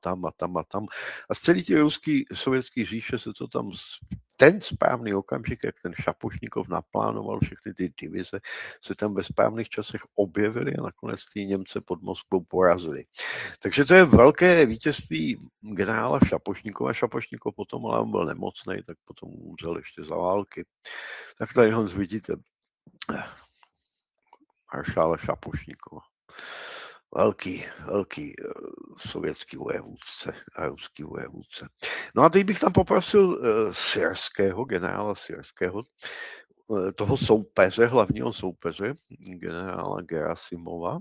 tam a tam a tam. A z celé té ruský, sovětské říše se to tam ten správný okamžik, jak ten Šapošníkov naplánoval všechny ty divize, se tam ve správných časech objevily a nakonec ty Němce pod Moskvou porazili. Takže to je velké vítězství generála Šapošníkova. Šapošníkov potom, ale on byl nemocný, tak potom umřel ještě za války. Tak tady ho vidíte, maršála Šapošníkova. Velký sovětský vojevůdce a ruský vojevůdce. No a teď bych tam poprosil Syrského, generála Syrského, toho soupeře, hlavního soupeře, generála Gerasimova.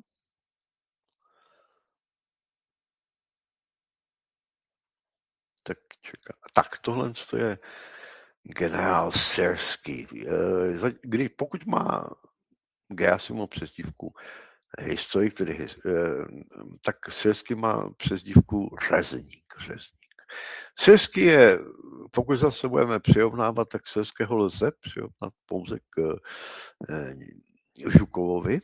Tak tohle je generál Syrský. Pokud má Gerasimov přezdívku historik, tak Syrský má přezdívku řezník. Syrský je, pokud zase budeme přirovnávat, tak Syrského lze přirovnat pouze k Žukovovi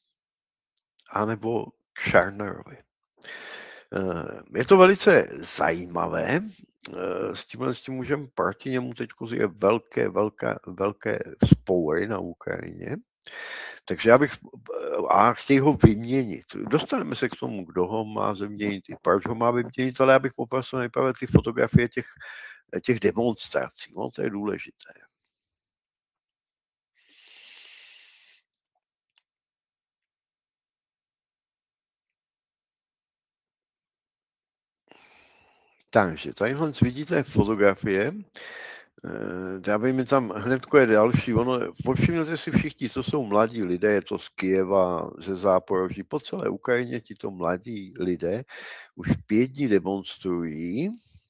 anebo Černerovi. Je to velice zajímavé. S tím můžeme proti němu teď je velké spory na Ukrajině. Takže a chtějí ho vyměnit. Dostaneme se k tomu, kdo ho má vyměnit i proč ho má vyměnit, ale já bych poprosil nejprve ty fotografie těch demonstrací. No, to je důležité. Takže tadyhle vidíte fotografie. Dávejme tam hnedko je další. Povšimněte si všichni, co jsou mladí lidé, je to z Kyjeva, ze Záporoží, po celé Ukrajině tito mladí lidé už 5 dní demonstrují.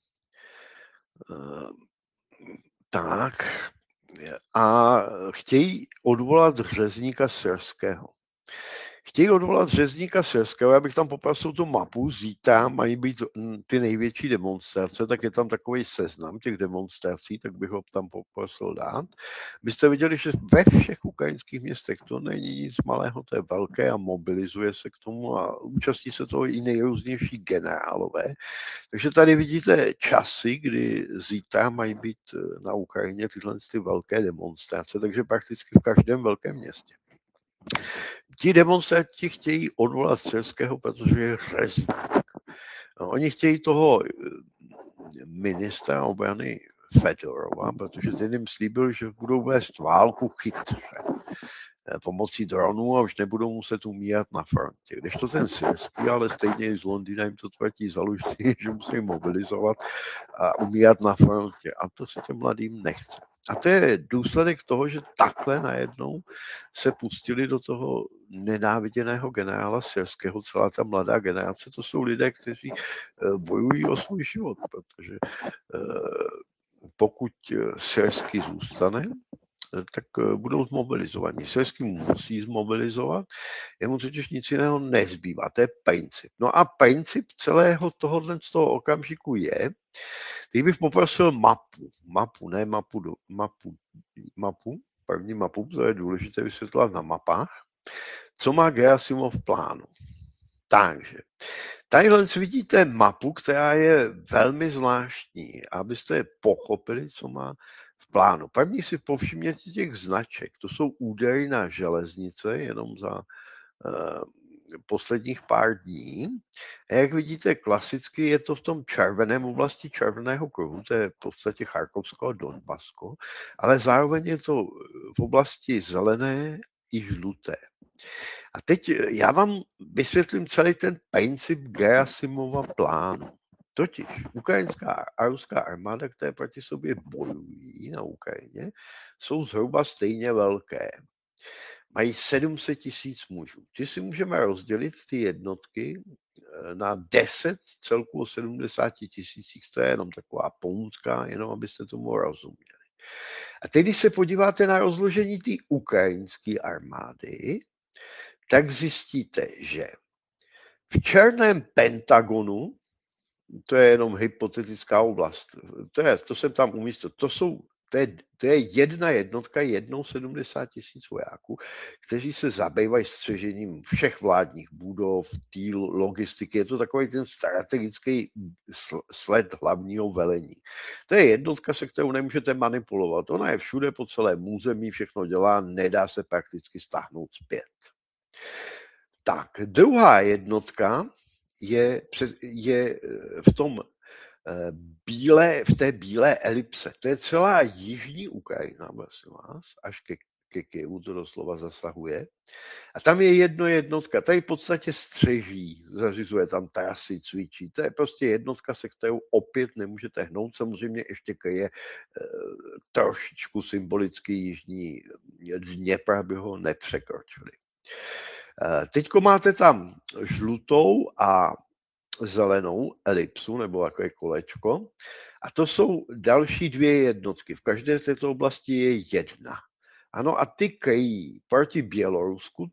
Tak. A chtějí odvolat řezníka Syrského. Chtějí odvolat řezníka Syrského, já bych tam poprosil tu mapu, zítra mají být ty největší demonstrace, tak je tam takový seznam těch demonstrací, tak bych ho tam poprosil dát. Byste viděli, že ve všech ukrajinských městech to není nic malého, to je velké a mobilizuje se k tomu a účastní se toho i nejrůznější generálové. Takže tady vidíte časy, kdy zítra mají být na Ukrajině tyhle ty velké demonstrace, takže prakticky v každém velkém městě. Ti demonstranti chtějí odvolat Syrského, protože je řezník. No, oni chtějí toho ministra obrany Fedorova, protože ten jim slíbil, že budou vést válku chytře pomocí dronů a už nebudou muset umírat na frontě. Když to ten Syrský, ale stejně i z Londýna jim to tvrdí zalužný, že musí mobilizovat a umírat na frontě. A to se těm mladým nechce. A to je důsledek toho, že takhle najednou se pustili do toho nenáviděného generála Syrského, celá ta mladá generace, to jsou lidé, kteří bojují o svůj život, protože pokud Syrský zůstane, tak budou zmobilizovaní. Syrský musí zmobilizovat, jemu totiž nic jiného nezbývá, to je princip. No a princip celého tohohle z toho okamžiku je, teď bych poprosil první mapu, to je důležité vysvětlovat na mapách, co má Gerasimov v plánu. Takže, tadyhle vidíte mapu, která je velmi zvláštní, abyste pochopili, co má v plánu. První si povšimněte těch značek, to jsou údery na železnice, jenom za posledních pár dní. A jak vidíte, klasicky je to v tom červeném oblasti červeného kruhu, to je v podstatě Charkovsko a Donbasko, ale zároveň je to v oblasti zelené i žluté. A teď já vám vysvětlím celý ten princip Gerasimova plánu. Totiž ukrajinská a ruská armáda, které proti sobě bojují na Ukrajině, jsou zhruba stejně velké. Mají 700 000 mužů. Ty si můžeme rozdělit ty jednotky na 10 celku o 70 000. To je jenom taková pomůcka, jenom abyste tomu rozuměli. A teď, když se podíváte na rozložení té ukrajinské armády, tak zjistíte, že v černém Pentagonu, to je jenom hypotetická oblast, to jsem tam umístil, to jsou To je jedna jednotka, 70 000 vojáků, kteří se zabývají střežením všech vládních budov, logistiky. Je to takový ten strategický sled hlavního velení. To je jednotka, se kterou nemůžete manipulovat. Ona je všude po celém území, všechno dělá, nedá se prakticky stáhnout zpět. Tak, druhá jednotka je v té bílé elipse. To je celá jižní Ukrajina, prosím vás, až ke Kyjevu to doslova zasahuje. A tam je jednotka, ta v podstatě střeží, zařizuje tam trasy, cvičí. To je prostě jednotka, se kterou opět nemůžete hnout. Samozřejmě ještě je trošičku symbolicky jižní Dněpr, aby ho nepřekročili. Teďko máte tam žlutou a zelenou elipsu nebo takové kolečko a to jsou další dvě jednotky. V každé této oblasti je jedna. Ano, a ty kryjí proti Bělorusku,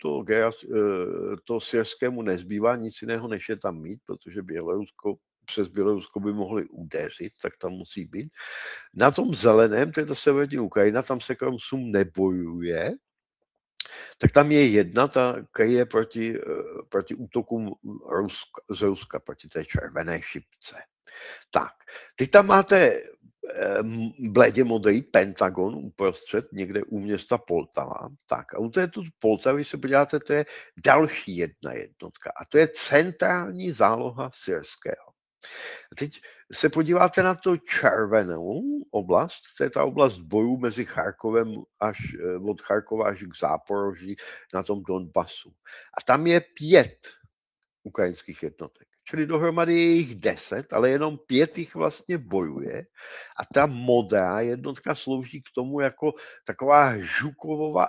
to syrskému nezbývá nic jiného, než je tam mít, protože přes Bělorusko by mohli udeřit, tak tam musí být. Na tom zeleném, to je ta severní Ukrajina, tam se krom Sum nebojuje, tak tam je jedna, ta kryje proti útokům z Ruska, proti té červené šipce. Tak, teď tam máte bledě modrý Pentagon uprostřed, někde u města Poltava. Tak, a u této Poltavy se podíváte, to je další jedna jednotka a to je centrální záloha syrského. A teď se podíváte na tu červenou oblast, to je ta oblast bojů mezi Charkovem od Charkova až k Záporoží na tom Donbasu. A tam je 5 ukrajinských jednotek. Čili dohromady je jich 10, ale jenom 5 jich vlastně bojuje. A ta modrá jednotka slouží k tomu jako taková Žukovova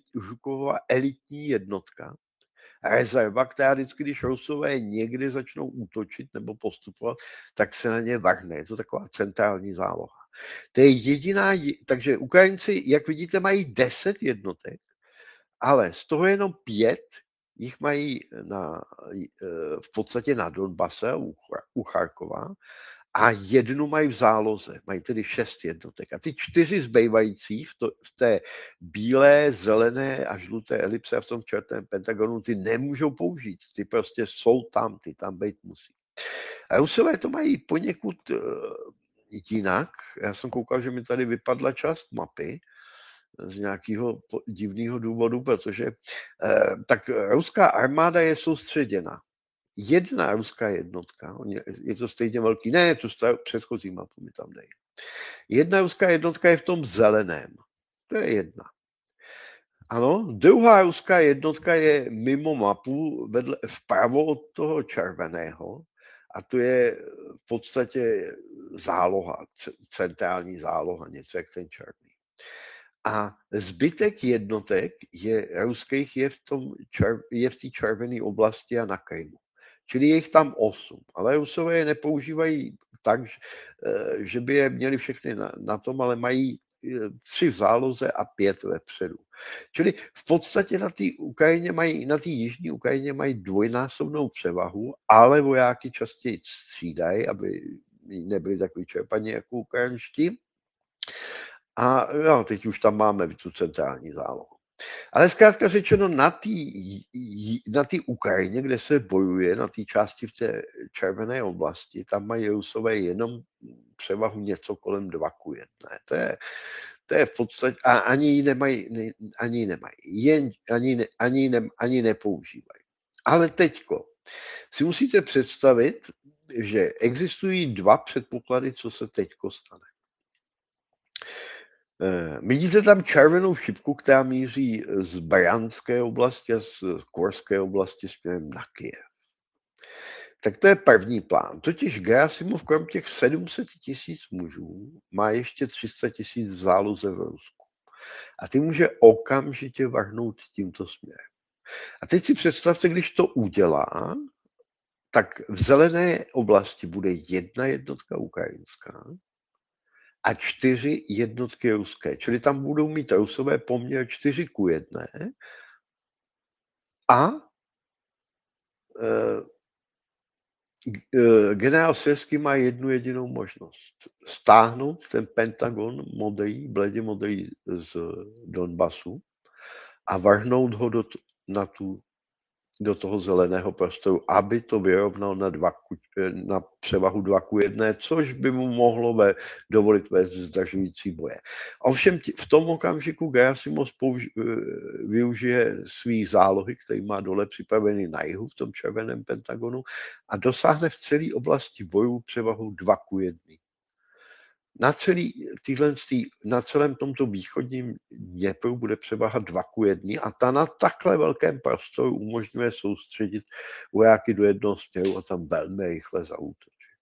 elitní jednotka. Rezerva, která vždycky, když Rusové někdy začnou útočit nebo postupovat, tak se na ně vrhne. Je to taková centrální záloha. To je jediná, takže Ukrajinci, jak vidíte, mají 10 jednotek, ale z toho jenom 5 jich mají v podstatě na Donbase u Charkova a jednu mají v záloze, mají tedy 6 jednotek. A ty 4 zbývající v té bílé, zelené a žluté elipse a v tom černém Pentagonu, ty nemůžou použít. Ty prostě jsou tam, ty tam být musí. A Rusové to mají poněkud jinak. Já jsem koukal, že mi tady vypadla část mapy z nějakého divného důvodu, protože tak ruská armáda je soustředěna. Jedna ruská jednotka, je to stejně velký, ne, to předchozí mapu mi tam dej. Jedna ruská jednotka je v tom zeleném, to je jedna. Ano, druhá ruská jednotka je mimo mapu, vpravo od toho červeného a to je v podstatě záloha, centrální záloha, něco jak ten černý. A zbytek jednotek ruských je v té červené oblasti a na Krymu. Čili je jich tam 8, ale Rusové je nepoužívají tak, že by je měli všechny na tom, ale mají 3 v záloze a 5 vepředu. Čili v podstatě na té jižní Ukrajině mají dvojnásobnou převahu, ale vojáky častěji střídají, aby nebyli tak vyčerpaní jako ukrajinští. A jo, teď už tam máme tu centrální zálohu. Ale zkrátka řečeno, na té Ukrajině, kde se bojuje, na té části v té červené oblasti, tam mají Rusové jenom převahu něco kolem 2:1. To je v podstatě, a ani ji nemají, ani nepoužívají. Ale teďko si musíte představit, že existují 2 předpoklady, co se teďko stane. Vidíte tam červenou šipku, která míří z Bryanské oblasti a z Kurské oblasti směrem na Kyjev. Tak to je první plán. Totiž Gerasimov krom těch 700 000 mužů má ještě 300 000 v záloze v Rusku. A ty může okamžitě vrhnout tímto směrem. A teď si představte, když to udělá, tak v zelené oblasti bude jedna jednotka ukrajinská a 4 jednotky ruské. Čili tam budou mít Rusové poměr 4:1 a Generál Syrský má jednu jedinou možnost. Stáhnout ten Pentagon modrý, bledě modrý z Donbasu a vrhnout ho do toho zeleného prostoru, aby to vyrovnal na převahu 2:1, což by mu mohlo dovolit vést zdržující boje. Ovšem v tom okamžiku Gerasimov využije svých zálohy, který má dole připravený na jihu v tom červeném Pentagonu a dosáhne v celé oblasti bojů převahu 2:1. Na celém tomto východním Dněpru bude převaha 2:1 a ta na takhle velkém prostoru umožňuje soustředit vojáky do jednoho směru a tam velmi rychle zaútočit.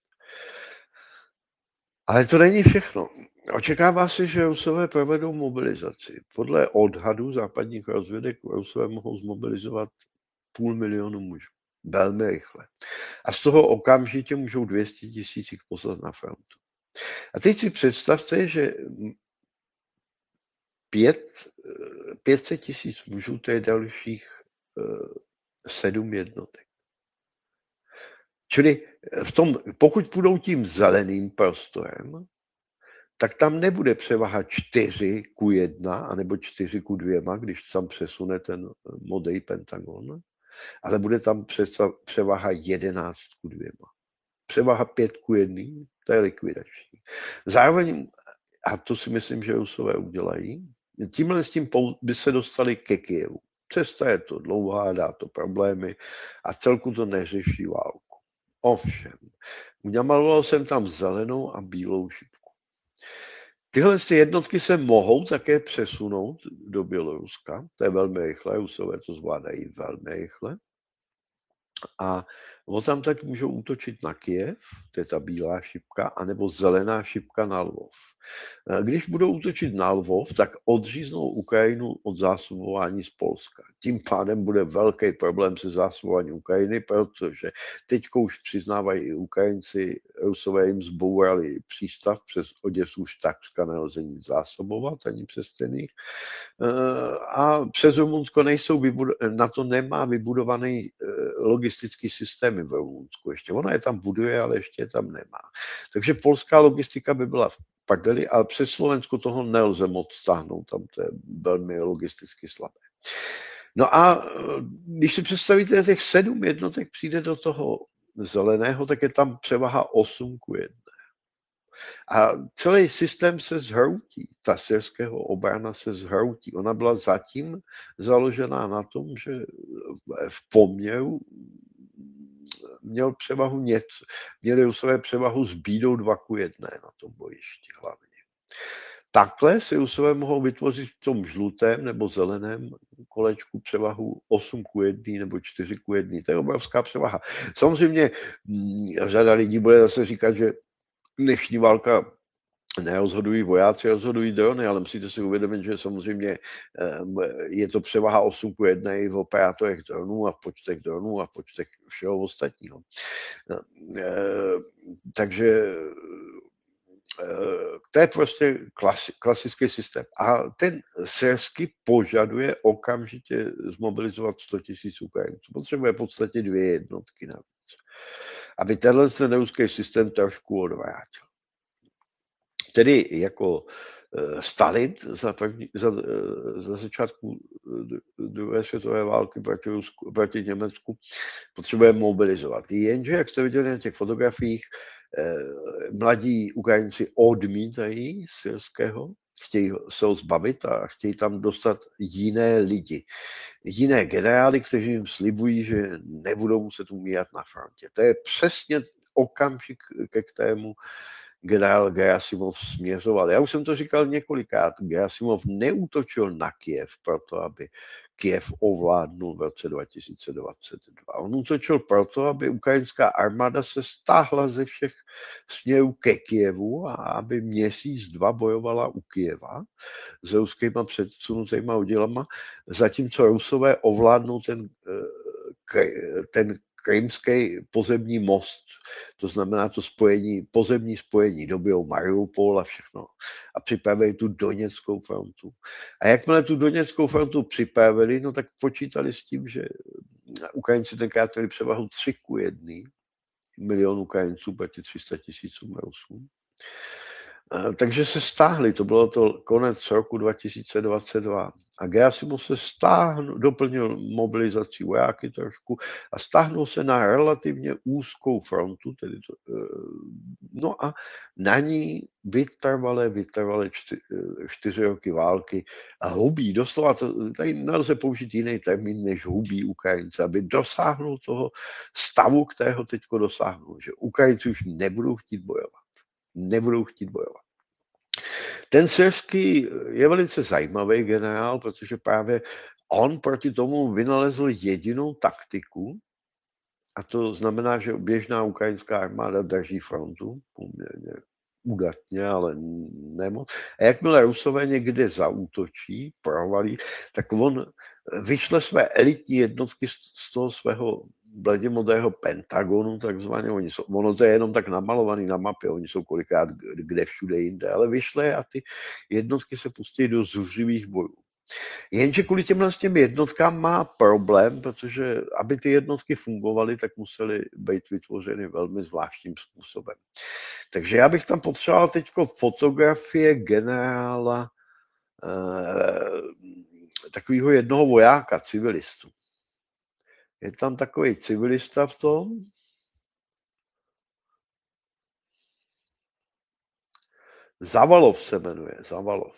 Ale to není všechno. Očekává se, že Rusové provedou mobilizaci. Podle odhadů západních rozvědek Rusové mohou zmobilizovat 500 000 mužů. Velmi rychle. A z toho okamžitě můžou 200 000 jich poslat na frontu. A teď si představte, že 500 000 mužů, to je dalších 7 jednotek. Čili pokud půjdou tím zeleným prostorem, tak tam nebude převaha 4:1 anebo 4:2, když tam přesune ten modrý Pentagon, ale bude tam převaha 11:2. Převaha 5:1, to je likvidační. Zároveň, a to si myslím, že Rusové udělají, tímhle s tím by se dostali ke Kyjevu. Cesta je to dlouhá, dá to problémy a celku to neřeší válku. Ovšem, namaloval jsem tam zelenou a bílou šipku. Tyhle jednotky se mohou také přesunout do Běloruska, to je velmi rychle, Rusové to zvládají velmi rychle. A tam tak můžou útočit na Kyjev, to je ta bílá šipka, anebo zelená šipka na Lvov. Když budou útočit na Lvov, tak odříznou Ukrajinu od zásobování z Polska. Tím pádem bude velký problém se zásobováním Ukrajiny, protože teď už přiznávají i Ukrajinci, Rusové jim zbourali přístav, přes Oděsu už takřka nelze nic zásobovat, ani přes ten a přes Rumunsko na to nemá vybudovaný logistický systémy v Rumunsku. Ještě ona je tam buduje, ale ještě je tam nemá. Takže polská logistika by byla v prdeli, ale přes Slovensko toho nelze moc stáhnout, tam to je velmi logisticky slabé. No a když si představíte, těch 7 jednotek přijde do toho zeleného, tak je tam převaha 8:1. A celý systém se zhroutí. Ta syrského obrana se zhroutí. Ona byla zatím založená na tom, že v poměru měli Rusové převahu s bídou 2:1 na tom bojišti hlavně. Takhle si Rusové mohou vytvořit v tom žlutém nebo zeleném kolečku převahu 8:1 nebo 4:1. To je obrovská převaha. Samozřejmě řada lidí bude zase říkat, že dnešní válka nerozhodují vojáci, rozhodují drony, ale musíte si uvědomit, že samozřejmě je to převaha 8:1 i v operátorech dronů a v počtech dronů a v počtech všeho ostatního. Takže to je prostě klasický systém. A ten Syrský požaduje okamžitě zmobilizovat 100 000 Ukrajinců. Potřebuje v podstatě 2 jednotky navíc, aby tenhle ruský systém trošku odvrátil. Tedy jako Stalin za začátku druhé světové války proti Německu potřebuje mobilizovat. Jenže, jak jste viděli na těch fotografiích, mladí Ukrajinci odmítají Syrského, chtějí se ho zbavit a chtějí tam dostat jiné lidi. Jiné generály, kteří jim slibují, že nebudou muset umírat na frontě. To je přesně okamžik, ke kterému generál Gerasimov směřoval. Já už jsem to říkal několikrát. Gerasimov neútočil na Kyjev proto, aby Kyjev ovládnul v roce 2022. On útočil proto, aby ukrajinská armáda se stáhla ze všech směrů ke Kyjevu a aby měsíc, 2 bojovala u Kyjeva s ruskýma předsunutýma oddělama, zatímco Rusové ovládnou ten krymský pozemní most, to znamená to pozemní spojení, dobijou Mariupol a všechno a připravili tu Doněckou frontu. A jakmile tu Doněckou frontu připravili, no tak počítali s tím, že Ukrajinci tenkrát měli převahu 3:1 milion Ukrajinců proti 300 000 Rusů. Takže se stáhli, to bylo to konec roku 2022. A Gerasimov se doplnil mobilizací vojáky trošku a stáhnul se na relativně úzkou frontu, no a na ní vytrvale 4 roky války a hubí, doslova, tady nelze použít jiný termín, než hubí Ukrajince, aby dosáhnul toho stavu, kterého teďko dosáhnul, že Ukrajinci už nebudou chtít bojovat. Nebudou chtít bojovat. Ten Syrský je velice zajímavý generál, protože právě on proti tomu vynalezl jedinou taktiku, a to znamená, že běžná ukrajinská armáda drží frontu poměrně údatně, ale nemoc. A jakmile Rusové někde zaútočí, provalí, tak on vyšle své elitní jednotky z toho svého bledě-modrého Pentagonu, takzvaně. Ono to je jenom tak namalovaný na mapě, oni jsou kolikrát kde všude jinde, ale vyšle a ty jednotky se pustí do zuřivých bojů. Jenže kvůli těm jednotkám má problém, protože aby ty jednotky fungovaly, tak musely být vytvořeny velmi zvláštním způsobem. Takže já bych tam potřeboval teď fotografie generála, takového jednoho vojáka, civilistu. Je tam takový civilista v tom. Zavalov se jmenuje, Zavalov.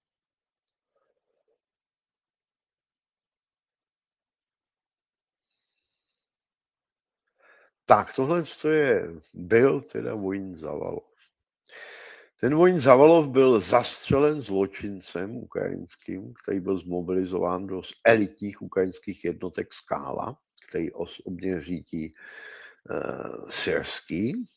Tak, tohle byl teda Vojin Zavalov. Ten Vojin Zavalov byl zastřelen zločincem ukrajinským, který byl zmobilizován do elitních ukrajinských jednotek Skála, který osobně řídí Syrský.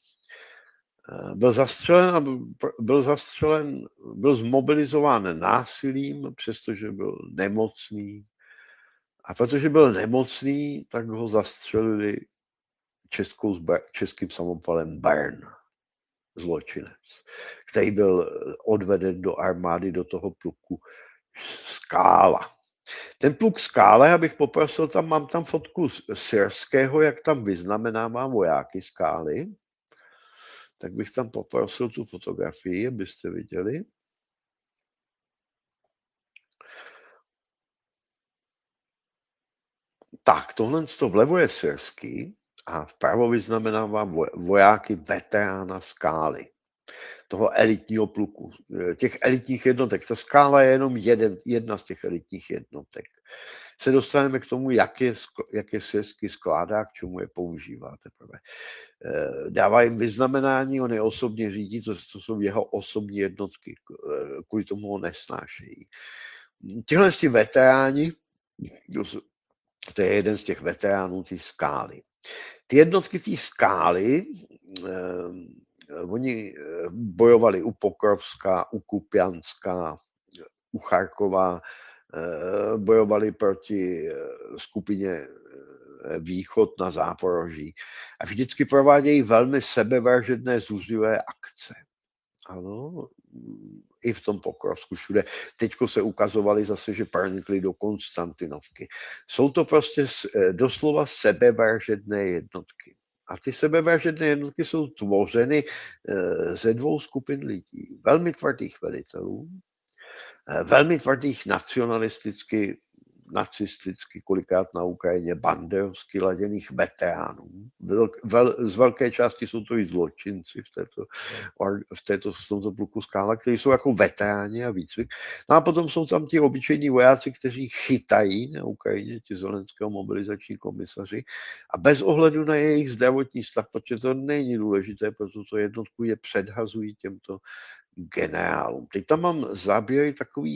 Byl zmobilizován násilím, přestože byl nemocný. A protože byl nemocný, tak ho zastřelili českým samopalem Bern, zločinec, který byl odveden do armády, do toho pluku Skála. Ten pluk Skála, já bych poprosil, mám tam fotku Syrského, jak tam vyznamenává vojáky Skály, tak bych tam poprosil tu fotografii, abyste viděli. Tak, tohle vlevo je Syrský a vpravo vyznamenává vojáky veterána Skály, toho elitního pluku, těch elitních jednotek. Ta Skála je jenom jedna z těch elitních jednotek. Se dostaneme k tomu, jak je Syrský skládá, k čemu je používá teprve. Dává jim vyznamenání, on je osobně řídí, to jsou jeho osobní jednotky, kvůli tomu ho nesnášejí. Tihle veteráni, to je jeden z těch veteránů té Skály. Ty jednotky té Skály, oni bojovali u Pokrovska, u Kupianska, u Charkova, bojovali proti skupině Východ na Záporoží a vždycky provádějí velmi sebevražedné zuřivé akce. Ano, i v tom Pokrovsku všude. Teďko se ukazovali zase, že pronikli do Konstantinovky. Jsou to prostě doslova sebevražedné jednotky. A ty sebevražedné jednotky jsou tvořeny ze dvou skupin lidí. Velmi tvrdých velitelů, velmi tvrdých nacisticky, kolikrát na Ukrajině banderovsky laděných veteránů. Z velké části jsou to i zločinci v tomto pluku Skála, kteří jsou jako veteráni a výcvik. No a potom jsou tam ti obyčejní vojáci, kteří chytají na Ukrajině, ti Zelenského mobilizační komisaři a bez ohledu na jejich zdravotní stav, protože to není důležité, protože to jednotku je předhazují těmto generálům. Teď tam mám záběry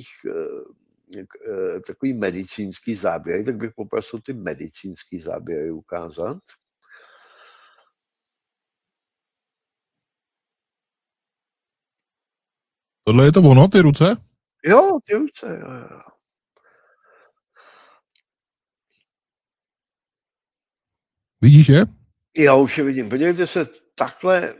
takový medicínský záběry, tak bych poprosil ty medicínský záběry ukázat. Tohle je to ono, ty ruce? Jo, ty ruce, jo. Vidíš je? Já už je vidím. Podívejte se, takhle,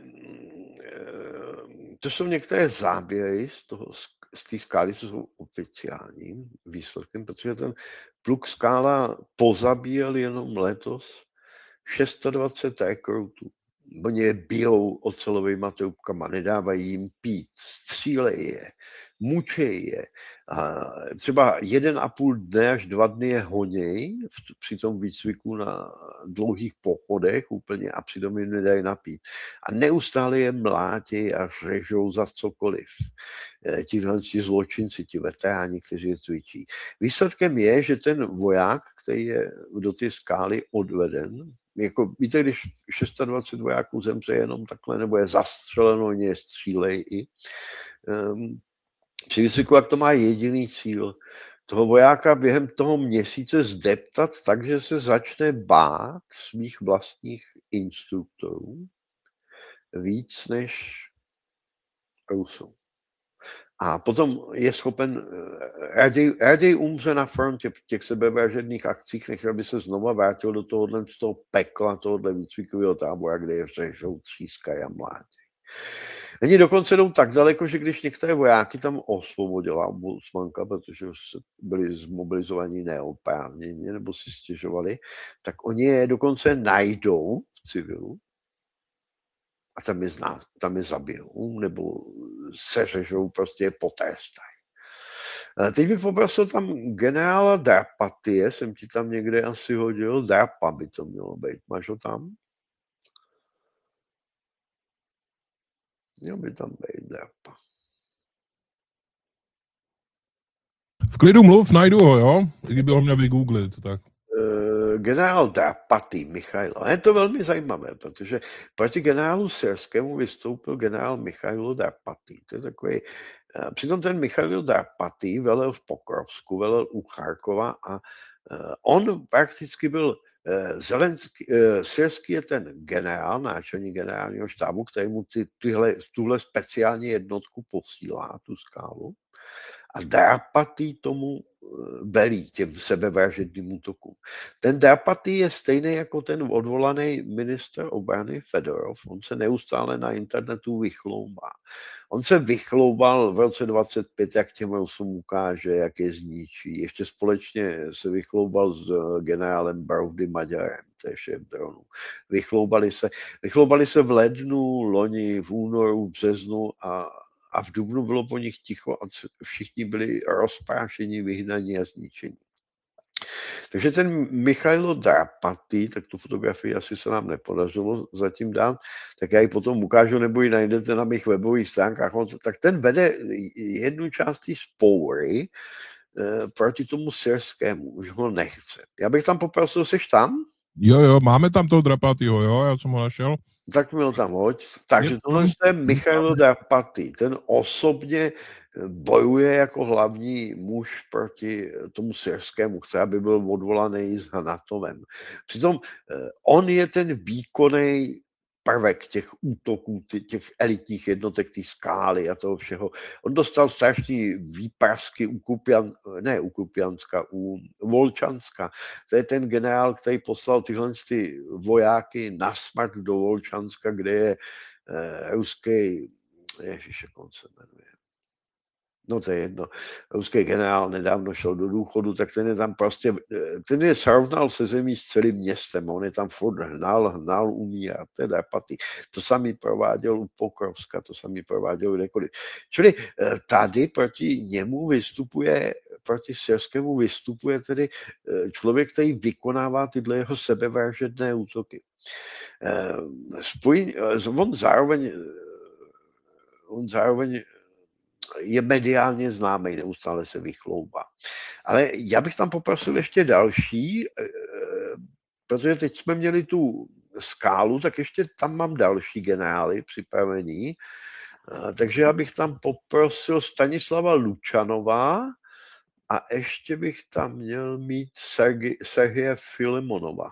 to jsou některé záběry z té Skály, co jsou oficiálním výsledkem, protože ten pluk Skála pozabíjel jenom letos 26 rekrutů Oni je bijou ocelovýma troubkama, nedávají jim pít, střílejí je, mučejí je. A třeba 1,5 dne až 2 dny je honěj při tom výcviku na dlouhých pochodech úplně a přitom jim nedají napít. A neustále je mlátí a řežou za cokoliv. Tihle zločinci, ti veteráni, kteří je cvičí. Výsledkem je, že ten voják, který je do té skály odveden, jako víte, když 26 vojáků zemře jenom takhle, nebo je zastřeleno, oni je střílej i. Při výcviku, jak to má jediný cíl, toho vojáka během toho měsíce zdeptat tak, že se začne bát svých vlastních instruktorů víc než Rusů. A potom je schopen, raději umře na frontě v těch sebevražedných akcích, než aby se znova vrátil do tohohle z toho pekla, tohohle výcvikového tábora, kde je řežou, třískají a mlátí. Oni dokonce jdou tak daleko, že když některé vojáky tam osvobodila ombudsmanka, protože byli zmobilizovaní neoprávněně nebo si stěžovali, tak oni je dokonce najdou v civilu a tam je zabijou nebo seřežou, prostě je potrestají. Teď bych poprosil tam generála Drapatie, jsem ti tam někde asi hodil, Drapa by to mělo být, máš ho tam? Měl by tam být Drapa. V klidu mluv, najdu ho, jo? Kdyby ho měl vygooglit, tak. Generál Drapaty, Michailo. Je to velmi zajímavé, protože proti generálu Syrskému vystoupil generál Michailo Drapaty. To je takový, přitom ten Michailo Drapaty velel v Pokrovsku, velel u Charkova a on prakticky byl Syrský je ten generál, náčelník generálního štábu, který mu tuhle speciální jednotku posílá, tu skálu. A Drapatý tomu velí těm sebevražedným útokům. Ten Drapatý je stejný jako ten odvolaný ministr obrany Fedorov. On se neustále na internetu vychloubá. On se vychloubal v roce 25, jak těm Rusům ukáže, jak je zničí. Ještě společně se vychloubal s generálem Broudy Maďarem, to je šéf dronů. Vychloubali se v lednu, loni, v únoru, v březnu a v dubnu bylo po nich ticho a všichni byli rozprášeni, vyhnaní a zničení. Takže ten Michailo Drapaty, tak tu fotografii asi se nám nepodařilo zatím dát, tak já ji potom ukážu, nebo ji najdete na mých webových stránkách. Tak ten vede jednu část té spoury proti tomu Syrskému, už ho nechce. Já bych tam poprosil, jsi tam? Jo, máme tam toho Drapatýho, jo, já jsem ho našel. Tak mi ho tam hoď. Takže tohle je Michailo Drapaty. Ten osobně bojuje jako hlavní muž proti tomu Syrskému. Chce, aby byl odvolaný s Hanatovem. Přitom on je ten výkonný prvek těch útoků, těch elitních jednotek, té skály a toho všeho. On dostal strašný výprasky u Volčanska. To je ten generál, který poslal tyhle vojáky na smrt do Volčanska, kde je ruský, ježiš, jak on se jmenuje. No to je jedno. Ruský generál nedávno šel do důchodu, tak ten je tam prostě, ten je srovnal se zemí s celým městem. On je tam furt hnal, umírat, to je Drapaty. To samý prováděl u Pokrovska, to samý prováděl kdekoliv. Čili tady proti němu proti Syrskému vystupuje tedy člověk, který vykonává tyhle jeho sebevražedné útoky. On zároveň je mediálně známý, neustále se vychloubá. Ale já bych tam poprosil ještě další, protože teď jsme měli tu skálu, tak ještě tam mám další generály připravený. Takže já bych tam poprosil Stanislava Lučanova a ještě bych tam měl mít Sergeje Filimonova.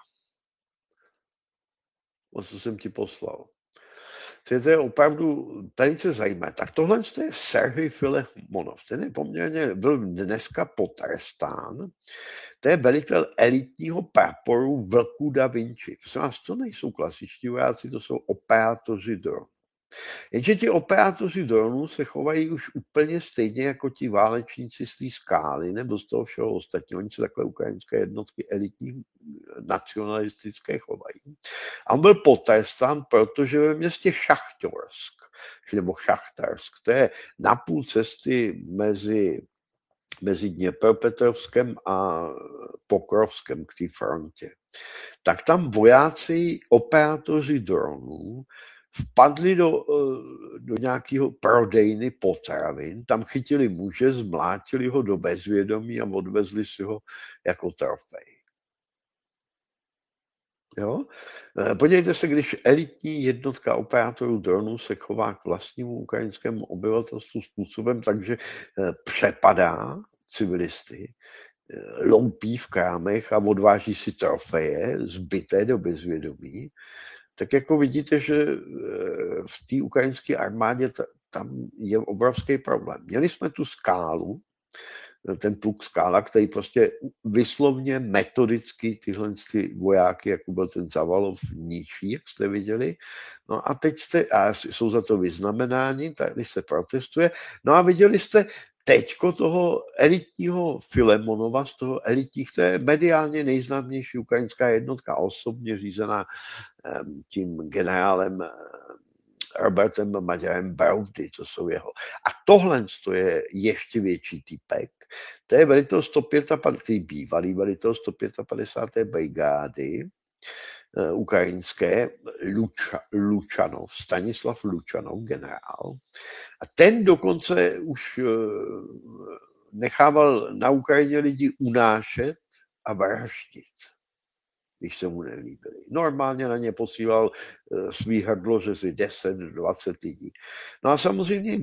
O co jsem ti poslal. To je opravdu velice zajímavé. Tak tohle je Sergej Filimonov. Ten je poměrně, byl dneska potrestán. To je velitel elitního praporu Vlků da Vinci. To nejsou klasičtí vojáci, to jsou operátoři dronů. Jenže ti operátoři dronů se chovají už úplně stejně jako ti válečníci z té skály nebo z toho všeho ostatního. Oni se takhle ukrajinské jednotky elitní nacionalistické chovají. A on byl potrestán, protože ve městě Šachtorsk, nebo Šachtarsk, to je na půl cesty mezi Dněpropetrovskem a Pokrovskem k té frontě. Tak tam vojáci, operátoři dronů, vpadli do nějakého prodejny potravin, tam chytili muže, zmlátili ho do bezvědomí a odvezli si ho jako trofej. Jo? Podívejte se, když elitní jednotka operátorů dronů se chová k vlastnímu ukrajinskému obyvatelstvu způsobem, takže přepadá civilisty, loupí v krámech a odváží si trofeje zbyté do bezvědomí, tak jako vidíte, že v té ukrajinské armádě tam je obrovský problém. Měli jsme tu skálu, ten pluk Skála, který prostě vyslovně metodicky tyhle vojáky, jako byl ten Zavalov, ničí, jak jste viděli. No a teď jsou za to vyznamenáni, tady se protestuje. No a viděli jste teďko toho elitního Filemonova, z toho elitních, to je mediálně nejznámější ukrajinská jednotka, osobně řízená tím generálem Robertem Maďarem Broudy, to jsou jeho. A tohle to je ještě větší typek. To je velitel 155, bývalý velitel 155. brigády ukrajinské, Lučanov, Stanislav Lučanov, generál. A ten dokonce už nechával na Ukrajině lidi unášet a vraždit, když se mu nelíbili. Normálně na ně posílal svý hrdlořezy 10-20 lidí. No a samozřejmě,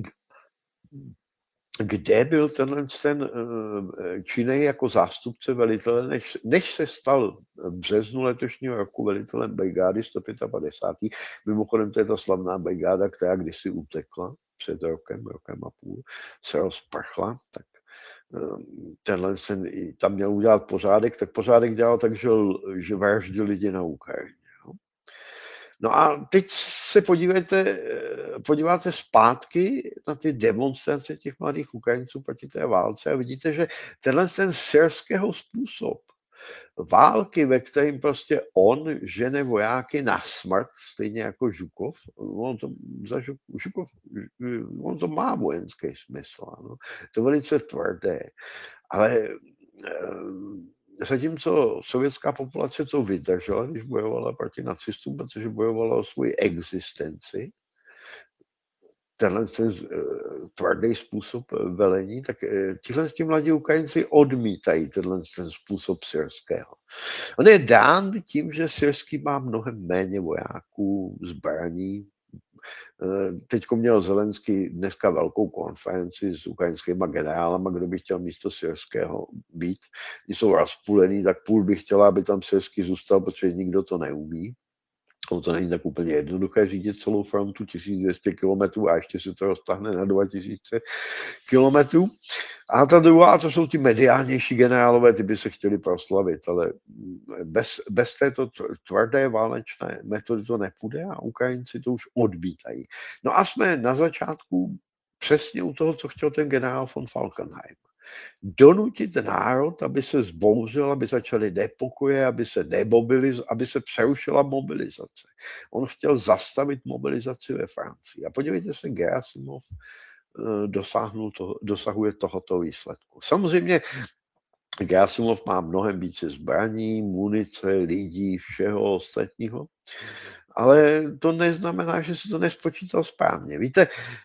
kde byl ten činej jako zástupce velitele, než se stal v březnu letošního roku velitelem brigády 155. Mimochodem, to je ta slavná brigáda, která kdysi utekla před rokem a půl, se rozprchla, tak ten tam měl udělat pořádek, tak pořádek dělal tak, že vraždil lidi na Ukrajině. Jo. No a teď se podíváte zpátky na ty demonstrace těch mladých Ukrajinců proti té válce a vidíte, že ten syrského způsob války, ve kterým prostě on žene vojáky na smrt, stejně jako Žukov, on to má vojenský smysl, ano. To velice tvrdé, ale zatímco sovětská populace to vydržela, když bojovala proti nacistům, protože bojovala o svoji existenci, ten tvrdý způsob velení, tak tihle mladí Ukrajinci odmítají ten způsob syrského. On je dán tím, že syrský má mnohem méně vojáků, zbraní. Teďko měl Zelenský dneska velkou konferenci s ukrajinskými generálama, kdo by chtěl místo syrského být. Oni jsou rozpůlený, tak půl by chtěla, aby tam syrský zůstal, protože nikdo to neumí. To není tak úplně jednoduché řídit celou frontu 1200 km a ještě se to roztáhne na 2000 km. A ta druhá, to jsou ty mediálnější generálové, ty by se chtěli proslavit, ale bez této tvrdé válečné metody to nepůjde a Ukrajinci to už odmítají. No a jsme na začátku přesně u toho, co chtěl ten generál von Falkenhayn. Donutit národ, aby se zbouřil, aby začaly nepokoje, aby se přerušila mobilizace. On chtěl zastavit mobilizaci ve Francii. A podívejte se, Gerasimov dosahuje tohoto výsledku. Samozřejmě Gerasimov má mnohem více zbraní, munice, lidí, všeho ostatního, ale to neznamená, že si to nespočítal správně. Víte,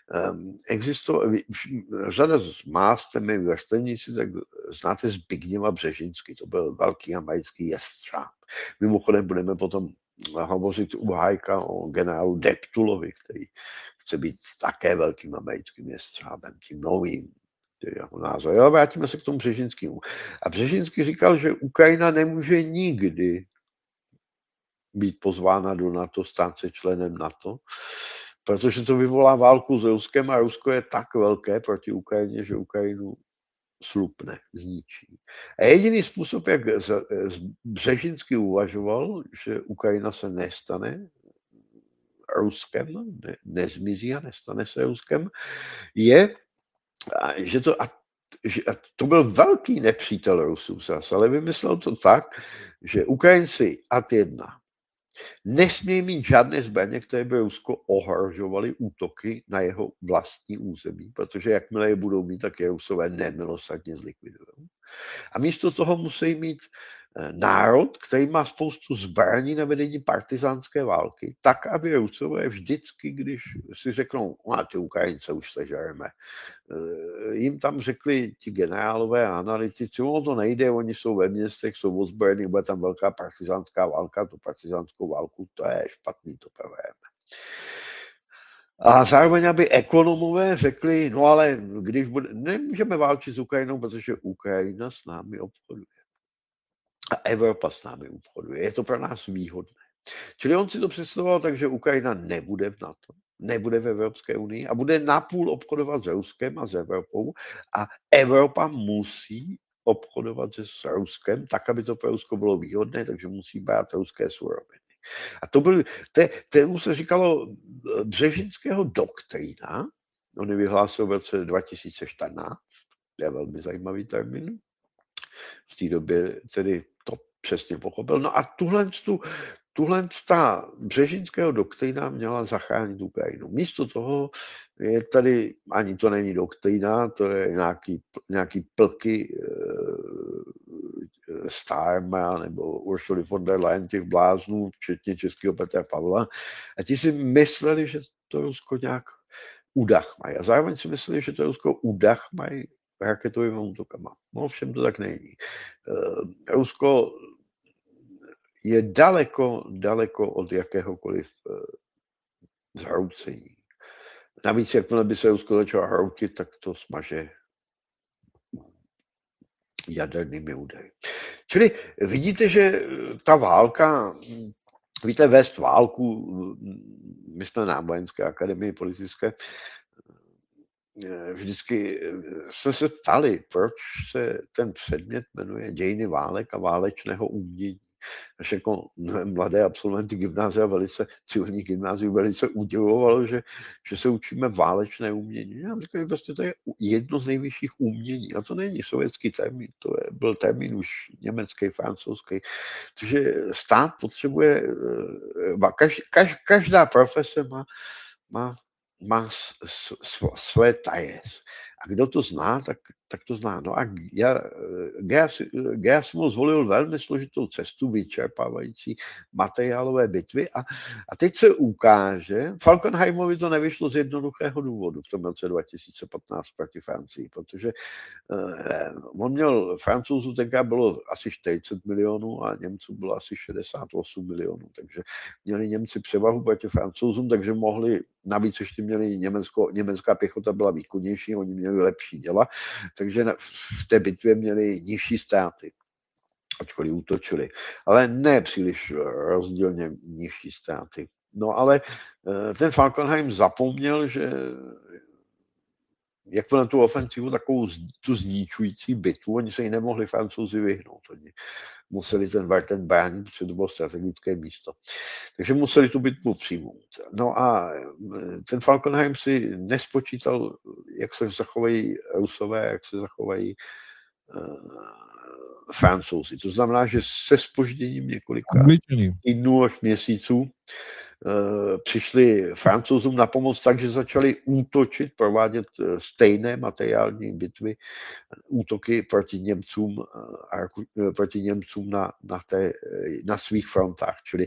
řada z vás jste mi vrstevníci, tak znáte Zbigněva Břežinsky, to byl velký americký jestřáb. Mimochodem budeme potom hovořit u Hajka o generálu Deptulovi, který chce být také velkým americkým jestřábem, tím novým, jeho názor. Ale vrátíme se k tomu Břežinskému. A Břežinský říkal, že Ukrajina nemůže nikdy být pozvána do NATO, stát se členem NATO, protože to vyvolá válku s Ruskem a Rusko je tak velké proti Ukrajině, že Ukrajinu slupne, zničí. A jediný způsob, jak Břežinský uvažoval, že Ukrajina se nestane Ruskem, nezmizí a nestane se Ruskem, je, že to byl velký nepřítel Rusů zase, ale vymyslel to tak, že Ukrajinci ad 1 nesmí mít žádné zbraně, které by Rusko ohrožovaly útoky na jeho vlastní území, protože jakmile je budou mít, tak je Rusové nemilosrdně zlikvidují. A místo toho musí mít národ, který má spoustu zbraní na vedení partizánské války, tak, aby Rusové vždycky, když si řeknou, a ty Ukrajince už sežereme, jim tam řekli ti generálové a analytici, to nejde, oni jsou ve městech, jsou ozbrojení, bude tam velká partizánská válka, tu partizánskou válku, to je špatný, to provedeme. A zároveň, aby ekonomové řekli, no ale když nemůžeme válčit s Ukrajinou, protože Ukrajina s námi obchoduje. A Evropa s námi obchoduje. Je to pro nás výhodné. Čili on si to představoval tak, že Ukrajina nebude v NATO, nebude v Evropské unii a bude napůl obchodovat s Ruskem a s Evropou a Evropa musí obchodovat s Ruskem tak, aby to pro Rusko bylo výhodné, takže musí brát ruské suroviny. A tomu se říkalo Břežinského doktrína, on ji vyhlásil v roce 2014, je velmi zajímavý termín, v té době tedy to přesně pochopil. No a tuhle ta Břežinského doktrína měla zachránit Ukrajinu. Místo toho je tady, ani to není doktrína, to je nějaký plky Starma nebo Ursuly von der Leyen, těch bláznů, včetně českého Petra Pavla. A ti si mysleli, že to Rusko nějak udachmají. A zároveň si mysleli, že to Rusko udachmají raketovými útokama. No všem to tak není. Rusko je daleko od jakéhokoliv zhroucení. Navíc, jakmile by se Rusko začalo hroutit, tak to smaže jadernými údery. Čili vidíte, že ta válka, víte, vést válku, my jsme na vojenské akademii politické, vždycky jsme se ptali, proč se ten předmět jmenuje Dějiny válek a válečného umění. Až jako mladé absolventy gymnázia, civilní gymnázium velice udilovalo, že se učíme válečné umění. Já říkám, vlastně to je jedno z nejvyšších umění. A to není sovětský termín, byl termín už německý, francouzský. Takže stát potřebuje, každá profese má své tajes. A kdo to zná, tak to zná. No a Gerasimov zvolil velmi složitou cestu, vyčerpávající materiálové bitvy a teď se ukáže, Falkenheimovi to nevyšlo z jednoduchého důvodu v tom roce 2015 proti Francii, protože on měl, Francouzů tenkrát bylo asi 40 milionů a Němců bylo asi 68 milionů, takže měli Němci převahu proti Francouzům, takže mohli, navíc ještě měli německá pěchota byla výkonnější, oni měli lepší děla, takže v té bitvě měli nižší ztráty, ačkoliv útočili, ale ne příliš rozdílně nižší ztráty. No ale ten Falkenheim zapomněl, že jakmile tu ofenzivu, takovou tu zničující bitvu, oni se jí nemohli Francouzi vyhnout. Oni museli ten Varten bránit, protože to bylo strategické místo. Takže museli tu bitvu přijmout. No a ten Falkenheim si nespočítal, jak se zachovají Rusové, jak se zachovají Francouzi. To znamená, že se zpožděním několika týdnů až měsíců přišli Francouzům na pomoc tak, že začali útočit, provádět stejné materiální bitvy, útoky proti Němcům na svých frontách. Čili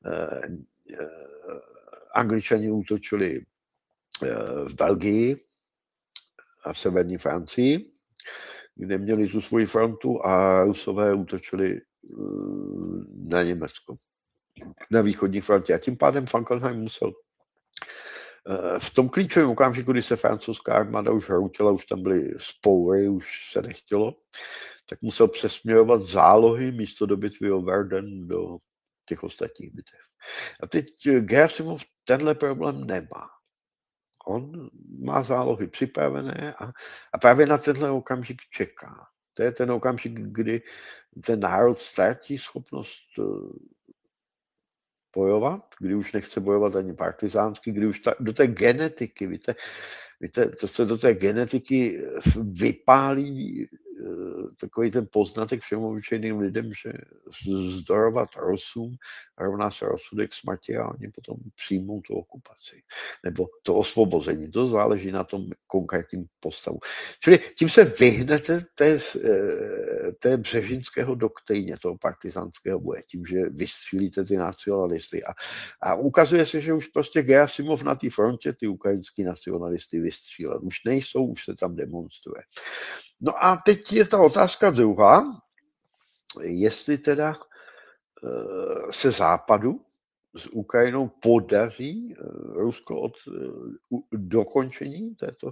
Angličani útočili v Belgii a v severní Francii, kde měli tu svoji frontu, a Rusové útočili na Německo, na východní frontě. A tím pádem Falkenheim musel v tom klíčovém okamžiku, kdy se francouzská armáda už hroutila, už tam byly spoury, už se nechtělo, tak musel přesměrovat zálohy místo do bitvy o Verdun do těch ostatních bitev. A teď Gerasimov tenhle problém nemá. On má zálohy připravené a právě na tenhle okamžik čeká. To je ten okamžik, kdy ten národ ztratí schopnost bojovat, kdy už nechce bojovat ani partizánsky, kdy už do té genetiky, víte, to se do té genetiky vypálí takový ten poznatek všem obyčejným lidem, že zdorovat rozum rovná se rozsudek smrti a oni potom přijmou tu okupaci. Nebo to osvobození. To záleží na tom konkrétním postavu. Čili tím se vyhnete té břežinského doktríně, toho partizánského boje, tím, že vystřílíte ty nacionalisty. A ukazuje se, že už prostě Gerasimov na té frontě ty ukrajinský nacionalisty vystřílel. Už nejsou, už se tam demonstruje. No a teď je ta otázka druhá, jestli teda se Západu s Ukrajinou podaří Rusko od dokončení této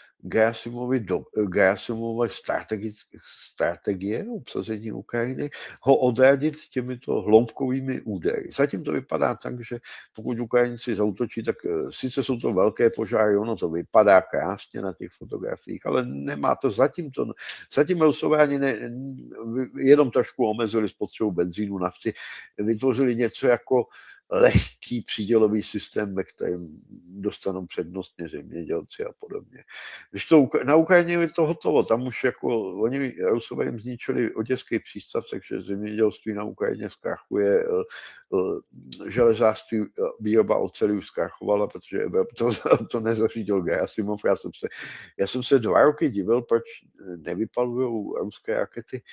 Gerasimovy strategie obsazení Ukrajiny ho odradit těmito hloubkovými údery. Zatím to vypadá tak, že pokud Ukrajinci zaútočí, tak sice jsou to velké požáry, ono to vypadá krásně na těch fotografiích, ale nemá to zatím Rusové ani jenom trošku omezili spotřebu benzínu, nafty, vytvořili něco jako lehký přídělový systém, ve kterém dostanou přednostně zemědělci a podobně. Když to na Ukrajině je to hotovo, tam už jako oni Rusové jim zničili oděský přístav, takže zemědělství na Ukrajině zkrachuje, železářství, výroba oceli už zkrachovala, protože to nezařídil Gerasimov. Já jsem se 2 roky divil, proč nevypalují ruské rakety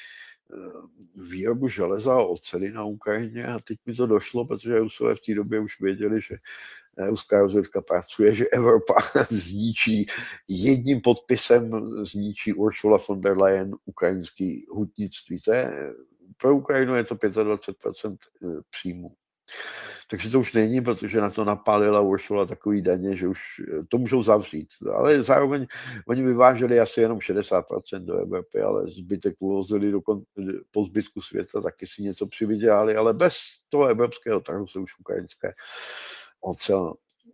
výrobu železa a oceli na Ukrajině a teď mi to došlo, protože Rusové v té době už věděli, že ruská rozvědka pracuje, že Evropa zničí jedním podpisem zničí Ursula von der Leyen ukrajinský hutnictví. Pro Ukrajinu je to 25% příjmu. Takže to už není, protože na to napálila Ursula takový daně, že už to můžou zavřít. Ale zároveň oni vyváželi asi jenom 60% do Evropy, ale zbytek uvozili po zbytku světa, taky si něco přivydělali, ale bez toho evropského trhu se už ukrajinské ocel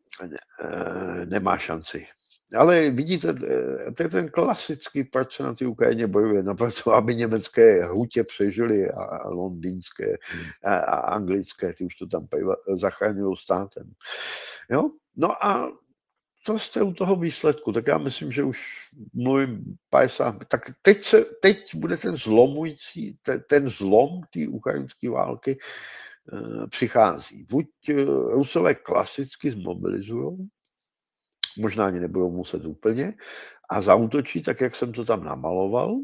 nemá šanci. Ale vidíte, to je ten klasický, proč se na té Ukrajině bojuje, proto, aby německé hutě přežily a londýnské a anglické, ty už to tam zachraňují státem. Jo? No a to jste u toho výsledku, tak já myslím, že už mluvím 50, tak teď bude ten zlom té ukrajinské války přichází. Buď Rusové klasicky zmobilizují, možná ani nebudou muset úplně, a zaútočí tak, jak jsem to tam namaloval.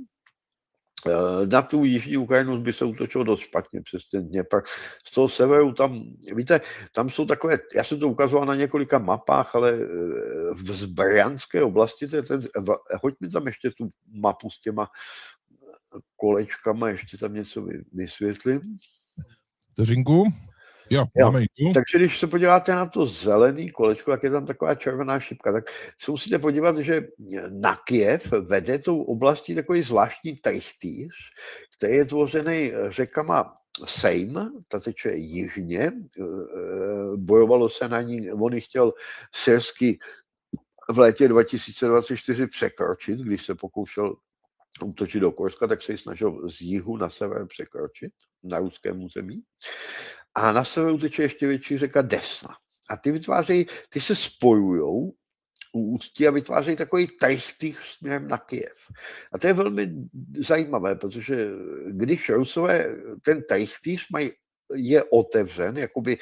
Na tu jižní Ukrajinu by se útočilo dost špatně přes ten Dněpr. Z toho severu tam, víte, tam jsou takové, já jsem to ukazoval na několika mapách, ale v Zbrjanské oblasti, hoď mi tam ještě tu mapu s těma kolečkama, ještě tam něco vysvětlím. Vteřinku. Jo, máme tu. Takže když se podíváte na to zelený kolečko, jak je tam taková červená šipka, tak se musíte podívat, že na Kyjev vede tou oblastí takový zvláštní tejchtýř, který je tvořený řekama Sejm, ta teče jižně, bojovalo se na ní, on ji chtěl Syrský v létě 2024 překročit, když se pokoušel útočit do Korska, tak se ji snažil z jihu na sever překročit na ruském území. A na severu teče ještě větší řeka Desna. A ty se spojujou u ústí a vytvářejí takový tejchtýř směrem na Kyjev. A to je velmi zajímavé, protože když Rusové ten tejchtýř je otevřen, jakoby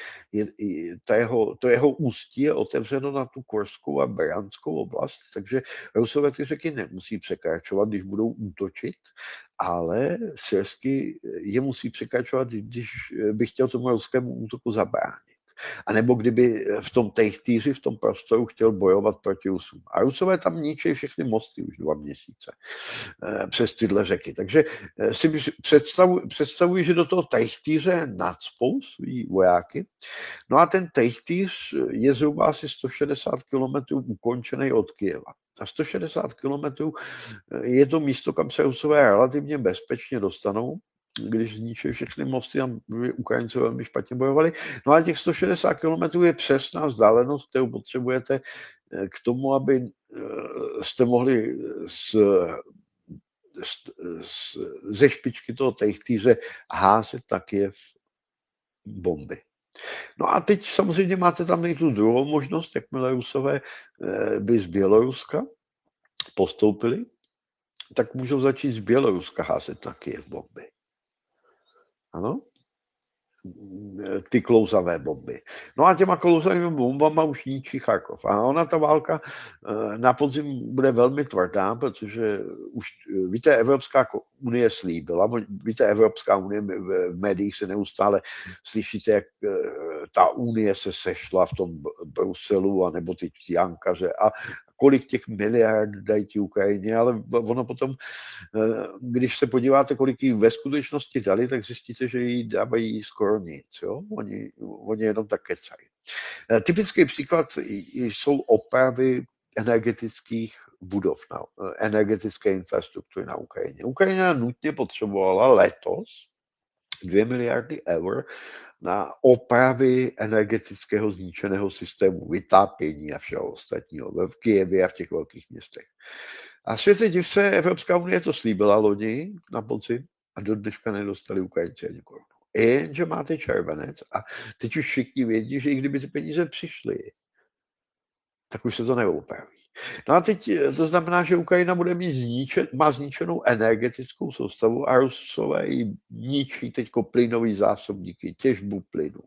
to jeho ústí je otevřeno na tu Korskou a Bryanskou oblast, takže Rusové ty řeky nemusí překračovat, když budou útočit, ale Syrský je musí překračovat, když by chtěl tomu ruskému útoku zabránit. A nebo kdyby v tom tejchtýři, v tom prostoru chtěl bojovat proti Rusům. A Rusové tam ničí všechny mosty už 2 měsíce přes tyhle řeky. Takže si představuji, že do toho tejchtýře nacpou svý vojáky. No a ten tejchtýř je zhruba asi 160 kilometrů ukončený od Kyjeva. A 160 kilometrů je to místo, kam se Rusové relativně bezpečně dostanou, když zničí všechny mosty, tam Ukrajinci velmi špatně bojovali. No ale těch 160 kilometrů je přesná vzdálenost, kterou potřebujete k tomu, aby jste mohli ze špičky toho tejchtýře házet na Kyjev bomby. No a teď samozřejmě máte tam i tu druhou možnost, jakmile Rusové by z Běloruska postoupili, tak můžou začít z Běloruska házet na Kyjev bomby. Ano? Ty klouzavé bomby. No a těma klouzavými bombama už ničí Charkov. A ona ta válka na podzim bude velmi tvrdá, protože už, víte, Evropská unie slíbila, víte, Evropská unie, v médiích se neustále slyšíte, jak ta unie se sešla v tom Bruselu, anebo teď v Ankaře a kolik těch miliard dají ti Ukrajině, ale ono potom, když se podíváte, kolik jí ve skutečnosti dali, tak zjistíte, že jí dávají skoro nic. Jo? Oni jenom tak kecají. Typický příklad jsou opravy energetických budov, energetické infrastruktury na Ukrajině. Ukrajina nutně potřebovala letos 2 miliardy eur na opravy energetického zničeného systému, vytápění a všeho ostatního v Kyjevě a v těch velkých městech. A světe div se, Evropská unie to slíbila loni na podzim a do dneška nedostali Ukrajinci ani korunu. Jenže máte červenec a teď už všichni vědí, že i kdyby ty peníze přišly, tak už se to neopraví. No a teď to znamená, že Ukrajina bude mít má zničenou energetickou soustavu a Rusové jí ničí teď plynový zásobníky, těžbu plynu.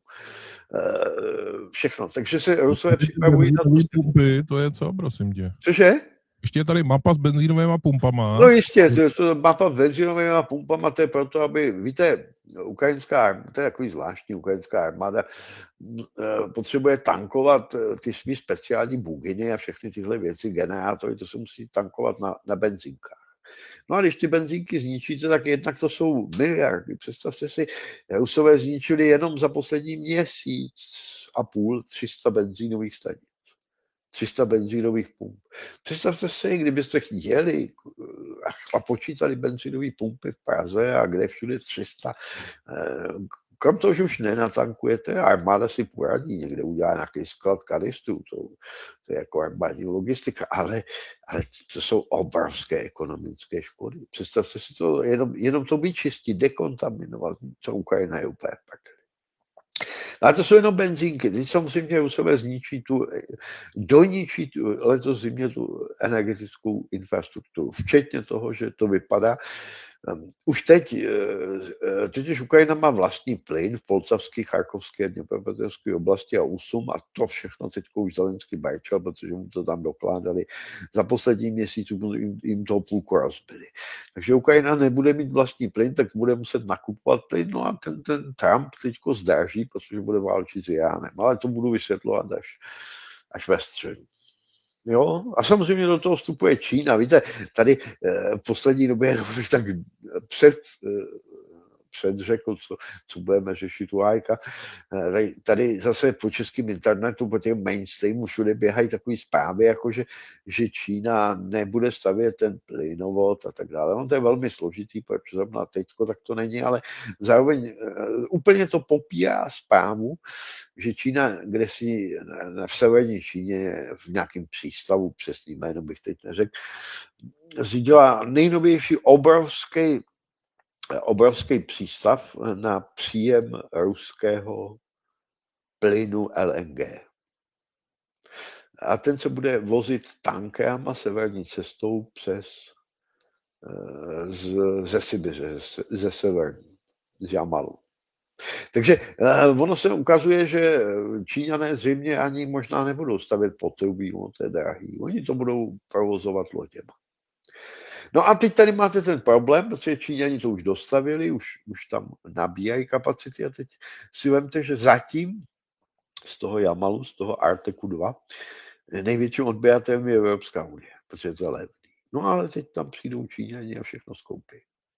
Všechno. Takže se Rusové připravují na pumpy, to je co, prosím tě? Cože? Ještě je tady mapa s benzínovými pumpama. No jistě, to mapa s benzínovými pumpama, to je proto, aby, víte, ukrajinská, to je takový zvláštní ukrajinská armáda, potřebuje tankovat ty svý speciální buginy a všechny tyhle věci, generátory, to se musí tankovat na benzínkách. No a když ty benzínky zničíte, tak jednak to jsou miliardy. Představte si, Rusové zničili jenom za poslední měsíc a půl 300 benzínových stanic. 300 benzínových pump. Představte si, kdybyste chtěli a počítali benzínové pumpy v Praze a kde všude 300, krom toho, že už nenatankujete, armáda si poradí, někde udělá nějaký sklad kanistů, to je jako armádní logistika, ale to jsou obrovské ekonomické škody. Představte si to, jenom to vyčistit, dekontaminovat, co Ukrajina je úplně prdeli. A to jsou jenom benzínky. Teď samozřejmě Rusové doničí letos zimě tu energetickou infrastrukturu, včetně toho, že to vypadá. Už teď, totiž Ukrajina má vlastní plyn v polcavské, charkovské a dněpropetrovské oblasti a Usum a to všechno teď už Zelenský barčel, protože mu to tam dokládali. Za poslední měsíc jim toho půlku rozbili. Takže Ukrajina nebude mít vlastní plyn, tak bude muset nakupovat plyn, no a ten Trump teďko zdraží, protože bude válčit s Iránem. Ale to budu vysvětlovat až ve středu. Jo, a samozřejmě do toho vstupuje Čína. Víte, tady v poslední době jenom tak předřekl, co budeme řešit u Ajka. Tady zase po českém internetu, po těm mainstreamu všude běhají takové zprávy, jako že Čína nebude stavět ten plynovod a tak dále. No to je velmi složitý, protože zrovna teďko tak to není, ale zároveň úplně to popírá zprávu, že Čína, kde si v severní Číně v nějakém přístavu, přesný jméno bych teď neřekl, zřídila nejnovější obrovský přístav na příjem ruského plynu LNG. A ten se bude vozit tankerama severní cestou ze Sibiře, ze severní, z Jamalu. Takže ono se ukazuje, že Číňané zřejmě ani možná nebudou stavět potrubí, to je drahý. Oni to budou provozovat loděma. No a teď tady máte ten problém, protože Číňani to už dostavili, už tam nabíjají kapacity a teď si vemte, že zatím z toho Jamalu, z toho Arteku 2, největším odběratelem je Evropská unie, protože to je levný. No ale teď tam přijdou Číňani a všechno skoupí.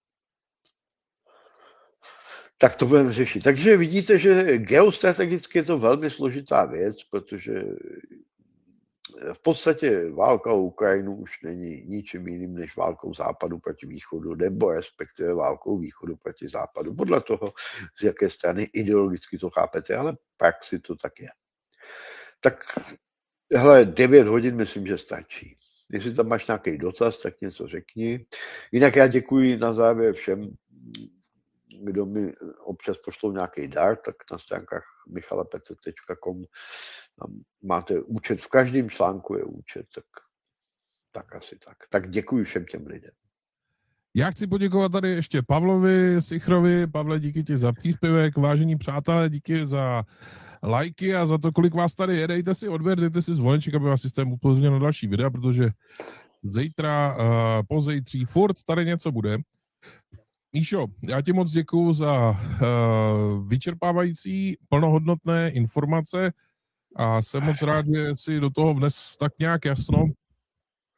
Tak to budeme řešit. Takže vidíte, že geostrategicky je to velmi složitá věc, protože v podstatě válka o Ukrajinu už není ničím jiným než válkou západu proti východu, nebo respektive válkou východu proti západu. Podle toho, z jaké strany ideologicky to chápete, ale praxi to tak je. Tak hele, 9 hodin myslím, že stačí. Jestli tam máš nějaký dotaz, tak něco řekni. Jinak já děkuji na závěr všem kdo mi občas pošlou nějaký dar, tak na stránkách michalapetre.com tam máte účet, v každém článku je účet, tak asi tak. Tak děkuji všem těm lidem. Já chci poděkovat tady ještě Pavlovi Sichrovi. Pavle, díky ti za příspěvek. Vážení přátelé, díky za lajky a za to, kolik vás tady je. Dejte si odběr, dejte si zvoneček, aby vás systém upozornil na další videa, protože zítra, pozejtří furt tady něco bude. Míšo, já ti moc děkuju za vyčerpávající, plnohodnotné informace a jsem moc rád, že si do toho vnes tak nějak jasno.